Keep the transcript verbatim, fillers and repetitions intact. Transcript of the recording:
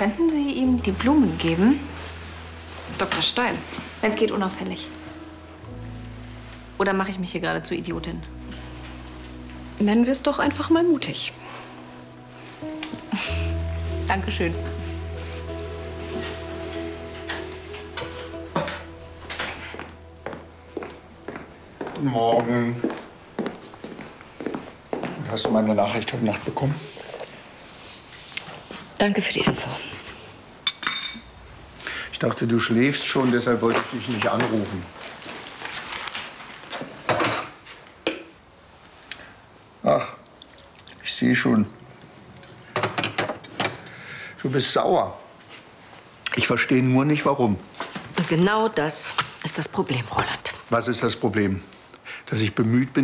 Könnten Sie ihm die Blumen geben? Doktor Stein. Wenn es geht, unauffällig. Oder mache ich mich hier gerade zur Idiotin? Nennen wir es doch einfach mal mutig. Dankeschön. Guten Morgen. Hast du meine Nachricht heute Nacht bekommen? Danke für die Info. Ich dachte, du schläfst schon, deshalb wollte ich dich nicht anrufen. Ach, ich sehe schon. Du bist sauer. Ich verstehe nur nicht, warum. Und genau das ist das Problem, Roland. Was ist das Problem? Dass ich bemüht bin,